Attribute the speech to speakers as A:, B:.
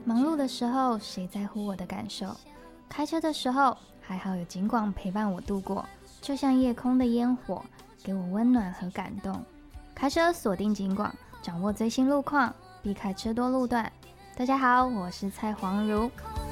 A: 忙碌的时候，谁在乎我的感受？开车的时候，还好有警广陪伴我度过，就像夜空的烟火，给我温暖和感动。开车锁定警广，掌握最新路况，避开车多路段。大家好，我是蔡黄如。